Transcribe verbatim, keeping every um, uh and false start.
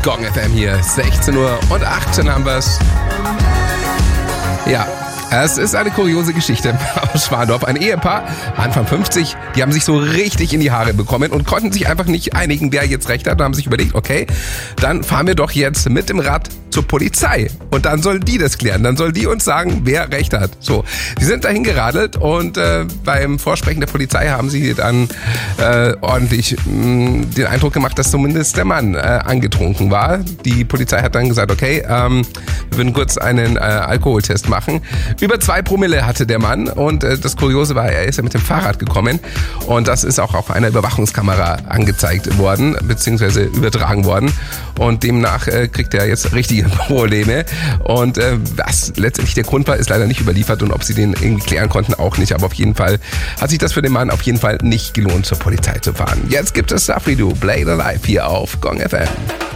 Gong F M hier, sechzehn Uhr und achtzehn haben wir's. Ja, es ist eine kuriose Geschichte aus Schwandorf. Ein Ehepaar, Anfang fünfzig, die haben sich so richtig in die Haare bekommen und konnten sich einfach nicht einigen, wer jetzt recht hat. Und haben sich überlegt, okay, dann fahren wir doch jetzt mit dem Rad zur Polizei. Und dann soll die das klären. Dann soll die uns sagen, wer recht hat. So, sie sind dahin geradelt und äh, beim Vorsprechen der Polizei haben sie dann äh, ordentlich mh, den Eindruck gemacht, dass zumindest der Mann äh, angetrunken war. Die Polizei hat dann gesagt, okay, ähm, wir würden kurz einen äh, Alkoholtest machen. Über zwei Promille hatte der Mann und äh, das Kuriose war, er ist ja mit dem Fahrrad gekommen und das ist auch auf einer Überwachungskamera angezeigt worden, beziehungsweise übertragen worden und demnach äh, kriegt er jetzt richtige Probleme und äh, was letztendlich der Grund war, ist leider nicht überliefert und ob sie den irgendwie klären konnten, auch nicht, aber auf jeden Fall hat sich das für den Mann auf jeden Fall nicht gelohnt, zur Polizei zu fahren. Jetzt gibt es Safri Du, Play the Life hier auf Gong F M.